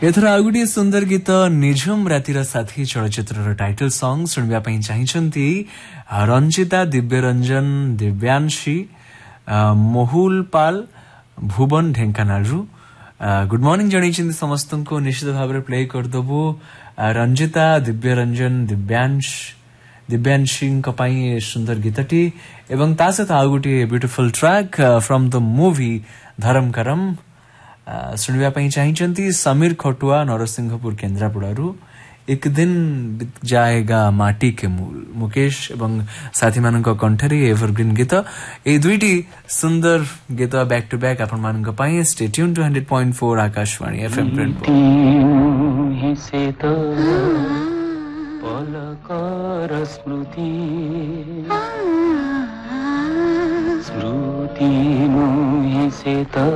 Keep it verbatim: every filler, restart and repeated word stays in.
एथर आउ गोटे सुंदर गीत निझुम रातिर साथी चलचित्र टाइटल सॉन्ग सुनिबा पई चाहिछंती रंजिता दिव्य रंजन दिव्यांशी मोहुल पाल भुवन ढेंकानालरू गुड मॉर्निंग जणैछिन समस्तंको निश्चित भाबरे प्ले करदबो रंजिता दिव्य रंजन दिव्यांश दिव्यांशी पई सुंदर गीतटी एवं ता सहित आउ गोटे beautiful track from the movie धर्म करम सुनिबा पई चाहिछंती समीर खटुआ नरसिंहपुर केन्द्रापड़ारू एक दिन बीत जाएगा माटी के मूल मुकेश एवं साथी मानक कंठरी एवरग्रीन गीत ए दुईटी सुंदर गीत बैक टू बैक आपण मानक पई stay tune two hundred point four Akashvani FM से तो पलकर स्मृति स्मृति मुहि से तो